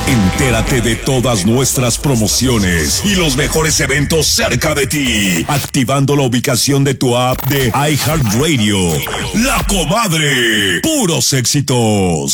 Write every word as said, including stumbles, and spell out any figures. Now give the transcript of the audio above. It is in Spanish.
Entérate de todas nuestras promociones y los mejores eventos cerca de ti, activando la ubicación de tu app de iHeartRadio. La Comadre, puros éxitos.